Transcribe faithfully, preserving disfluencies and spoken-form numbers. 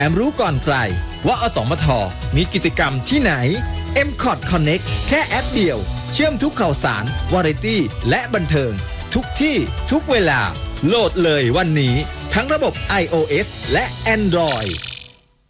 แอมรู้ก่อนใครว่าอสมทมีกิจกรรมที่ไหน เอ็ม คอท Connect แค่แอปเดียวเชื่อมทุกข่าวสาร วาไรตี้และบันเทิงทุกที่ทุกเวลาโหลดเลยวันนี้ทั้งระบบ iOS และ Android